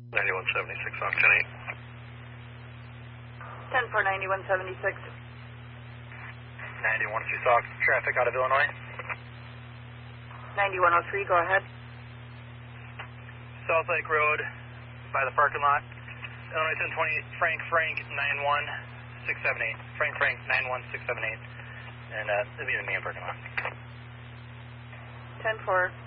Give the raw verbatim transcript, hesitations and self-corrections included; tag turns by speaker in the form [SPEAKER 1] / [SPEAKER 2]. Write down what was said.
[SPEAKER 1] ninety-one seventy-six, Octane eight.
[SPEAKER 2] ten four, ninety-one seventy-six.
[SPEAKER 3] ninety-one two Sox, traffic out of Illinois.
[SPEAKER 2] ninety-one oh three, go ahead.
[SPEAKER 3] South Lake Road, by the parking lot. Illinois ten twenty, Frank Frank nine one six seven eight. Frank Frank nine one six seven eight. And uh, it'll be in the main parking lot.
[SPEAKER 2] ten four.